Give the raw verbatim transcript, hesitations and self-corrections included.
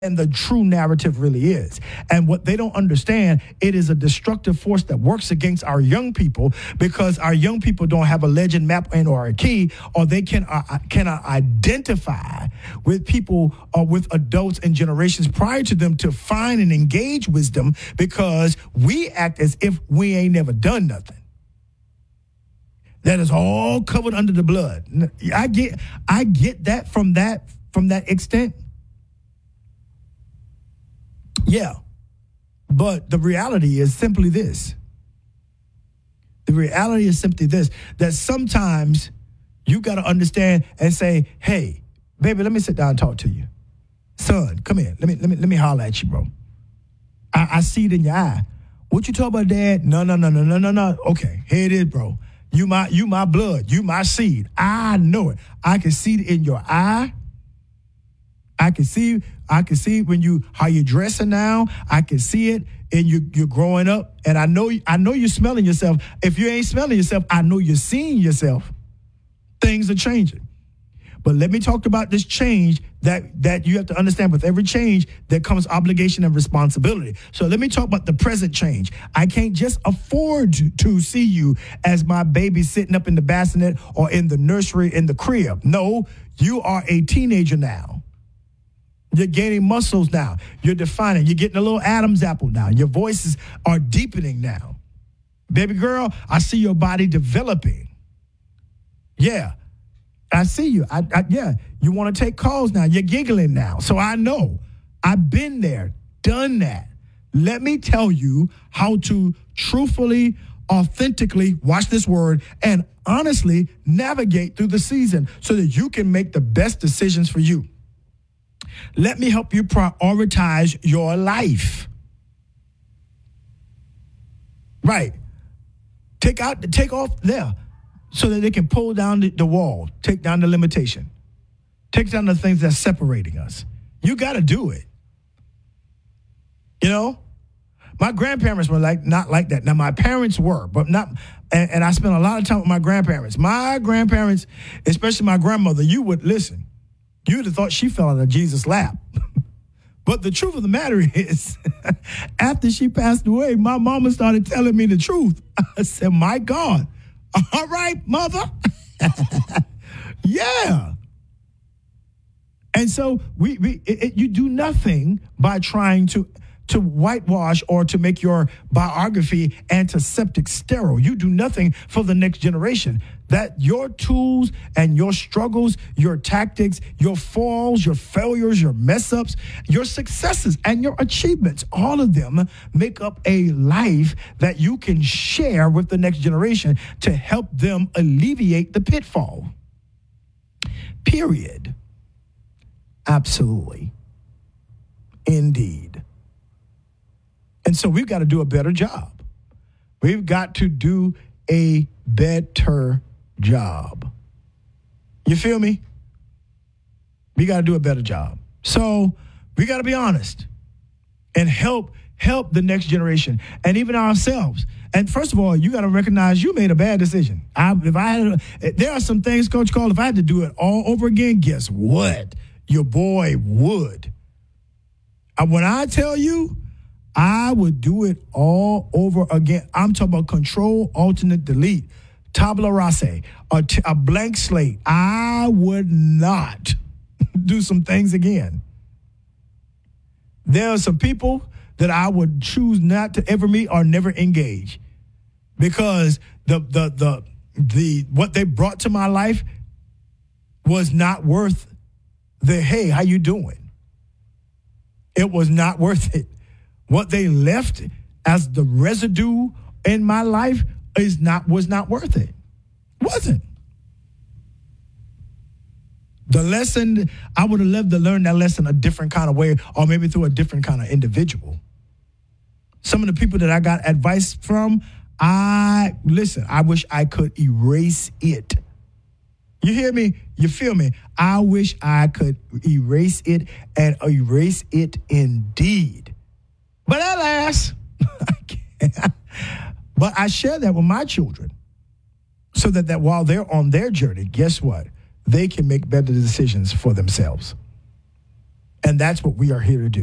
and the true narrative really is. And what they don't understand, it is a destructive force that works against our young people because our young people don't have a legend, map, and or a key, or they can uh, cannot identify with people or with adults and generations prior to them to find and engage wisdom because we act as if we ain't never done nothing. That is all covered under the blood. I get I get that from that from that extent. Yeah, but the reality is simply this. The reality is simply this, that sometimes you got to understand and say, hey, baby, let me sit down and talk to you. Son, come here. Let me let me, let me holler at you, bro. I, I see it in your eye. What you talk about, Dad? No, no, no, no, no, no, no. Okay, here it is, bro. You my, you my blood. You my seed. I know it. I can see it in your eye. I can see, I can see when you how you're dressing now. I can see it, and you you're growing up. And I know I know you're smelling yourself. If you ain't smelling yourself, I know you're seeing yourself. Things are changing. But let me talk about this change that that you have to understand. With every change, there comes obligation and responsibility. So let me talk about the present change. I can't just afford to see you as my baby sitting up in the bassinet or in the nursery in the crib. No, you are a teenager now. You're gaining muscles now. You're defining. You're getting a little Adam's apple now. Your voices are deepening now. Baby girl, I see your body developing. Yeah, I see you. I, I, yeah, you want to take calls now. You're giggling now. So I know. I've been there, done that. Let me tell you how to truthfully, authentically, watch this word, and honestly navigate through the season so that you can make the best decisions for you. Let me help you prioritize your life. Right. Take out, take off there so that they can pull down the, the wall, take down the limitation, take down the things that's separating us. You got to do it. You know, my grandparents were like not like that. Now, my parents were, but not, and, and I spent a lot of time with my grandparents. My grandparents, especially my grandmother, you would listen. You would have thought she fell out of Jesus' lap. But the truth of the matter is, after she passed away, my mama started telling me the truth. I said, my God, all right, mother. Yeah. And so we, we it, it, you do nothing by trying to to whitewash or to make your biography antiseptic sterile. You do nothing for the next generation. That your tools and your struggles, your tactics, your falls, your failures, your mess ups, your successes and your achievements, all of them make up a life that you can share with the next generation to help them alleviate the pitfall. Period. Absolutely. Indeed. And so we've got to do a better job. We've got to do a better job. You feel me? We got to do a better job. So we got to be honest and help help the next generation and even ourselves. And first of all, you got to recognize you made a bad decision. I, if I had, there are some things, Coach Cole, if I had to do it all over again, guess what? Your boy would. And when I tell you, I would do it all over again. I'm talking about control, alternate, delete, tabula rasa, a, t- a blank slate. I would not do some things again. There are some people that I would choose not to ever meet or never engage because the the the the what they brought to my life was not worth the hey, how you doing? It was not worth it. What they left as the residue in my life is not was not worth it. Wasn't. The lesson, I would have loved to learn that lesson a different kind of way or maybe through a different kind of individual. Some of the people that I got advice from, I, listen, I wish I could erase it. You hear me? You feel me? I wish I could erase it and erase it indeed. But alas, I can't. But I share that with my children so that, that while they're on their journey, guess what? They can make better decisions for themselves. And And that's what we are here to do.